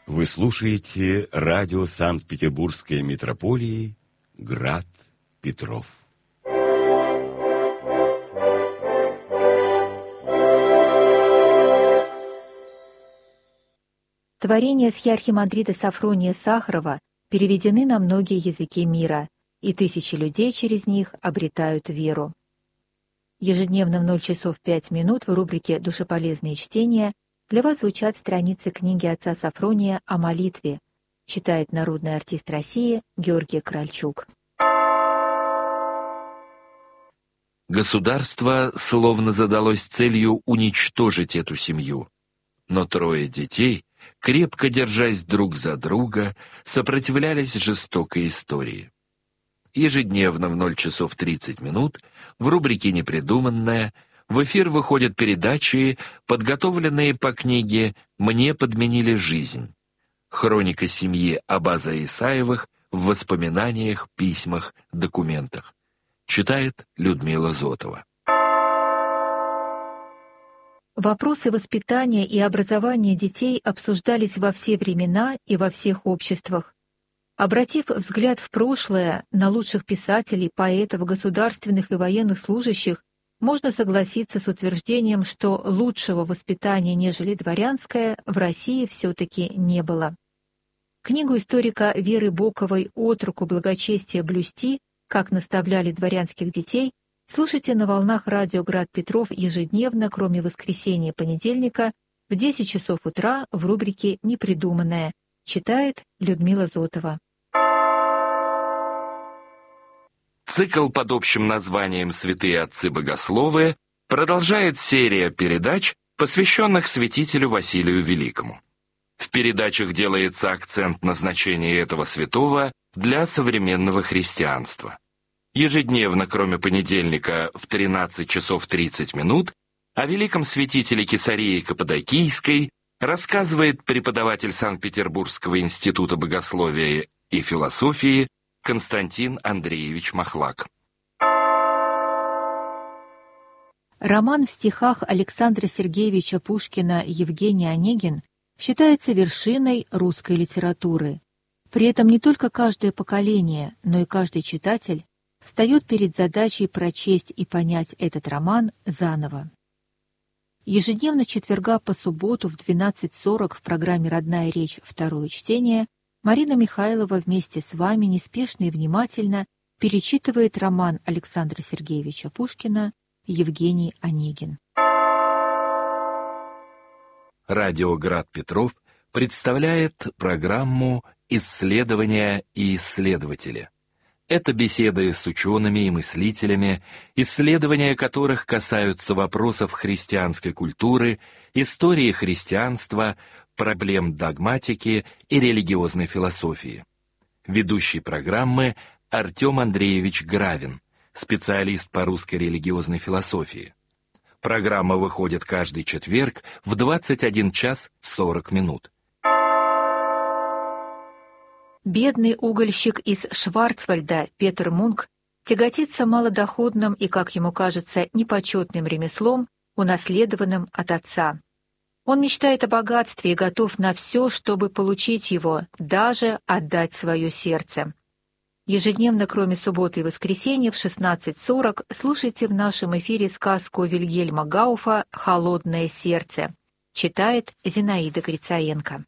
Вы слушаете радио Санкт-Петербургской митрополии «Град Петров». Творения схиархимандрита Сафрония Сахарова переведены на многие языки мира, и тысячи людей через них обретают веру. Ежедневно в 0 часов 5 минут в рубрике «Душеполезные чтения» для вас звучат страницы книги отца Сафрония о молитве, читает народный артист России Георгий Кральчук. Государство словно задалось целью уничтожить эту семью, но 3 детей, крепко держась друг за друга, сопротивлялись жестокой истории. Ежедневно в 0 часов 30 минут в рубрике «Непридуманное» в эфир выходят передачи, подготовленные по книге «Мне подменили жизнь». Хроника семьи Абаза Исаевых в воспоминаниях, письмах, документах. Читает Людмила Зотова. Вопросы воспитания и образования детей обсуждались во все времена и во всех обществах. Обратив взгляд в прошлое, на лучших писателей, поэтов, государственных и военных служащих, можно согласиться с утверждением, что лучшего воспитания, нежели дворянское, в России все-таки не было. Книгу историка Веры Боковой «От руку благочестия блюсти. Как наставляли дворянских детей» слушайте на волнах радио «Град Петров» ежедневно, кроме воскресенья и понедельника, в 10 часов утра в рубрике «Непридуманное». Читает Людмила Зотова. Цикл под общим названием «Святые отцы-богословы» продолжает серия передач, посвященных святителю Василию Великому. В передачах делается акцент на значении этого святого для современного христианства. Ежедневно, кроме понедельника, в 13 часов 30 минут, о великом святителе Кесарии Каппадокийской рассказывает преподаватель Санкт-Петербургского института богословия и философии Константин Андреевич Махлак. Роман в стихах Александра Сергеевича Пушкина «Евгений Онегин» считается вершиной русской литературы. При этом не только каждое поколение, но и каждый читатель встает перед задачей прочесть и понять этот роман заново. Ежедневно с четверга по субботу в 12:40 в программе «Родная речь. Второе чтение» Марина Михайлова вместе с вами неспешно и внимательно перечитывает роман Александра Сергеевича Пушкина «Евгений Онегин». Радио «Град Петров» представляет программу «Исследования и исследователи». Это беседы с учеными и мыслителями, исследования которых касаются вопросов христианской культуры, истории христианства, проблем догматики и религиозной философии. Ведущий программы Артем Андреевич Гравин, специалист по русской религиозной философии. Программа выходит каждый четверг в 21 час 40 минут. Бедный угольщик из Шварцвальда Петер Мунк тяготится малодоходным и, как ему кажется, непочетным ремеслом, унаследованным от отца. Он мечтает о богатстве и готов на все, чтобы получить его, даже отдать свое сердце. Ежедневно, кроме субботы и воскресенья, в 16:40 слушайте в нашем эфире сказку Вильгельма Гауфа «Холодное сердце». Читает Зинаида Грицаенко.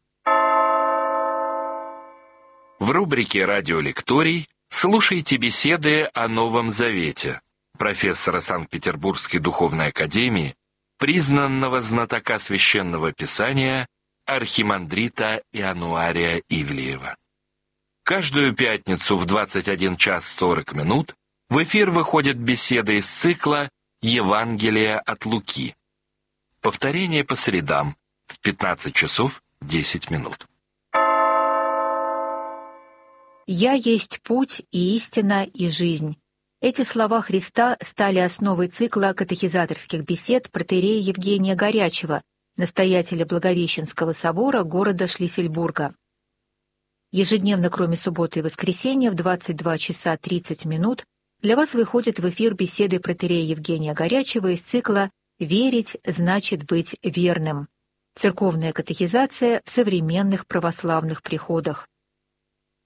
В рубрике «Радиолекторий» слушайте беседы о Новом Завете профессора Санкт-Петербургской духовной академии, признанного знатока священного писания архимандрита Иануария Ивлеева. Каждую пятницу в 21 час 40 минут в эфир выходят беседы из цикла «Евангелие от Луки». Повторение по средам в 15 часов 10 минут. «Я есть путь и истина и жизнь». Эти слова Христа стали основой цикла катехизаторских бесед протоиерея Евгения Горячева, настоятеля Благовещенского собора города Шлиссельбурга. Ежедневно, кроме субботы и воскресенья, в 22 часа 30 минут для вас выходят в эфир беседы протоиерея Евгения Горячева из цикла «Верить значит быть верным». Церковная катехизация в современных православных приходах.